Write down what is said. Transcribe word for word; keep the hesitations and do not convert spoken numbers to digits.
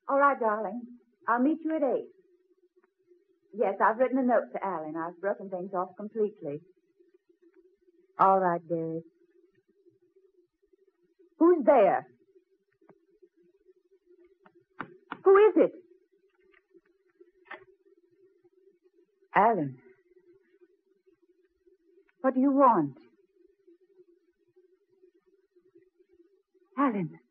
All right, darling. I'll meet you at eight. Yes, I've written a note to Alan. I've broken things off completely. All right, dearie. Who's there? Who is it? Alan. What do you want? Alan.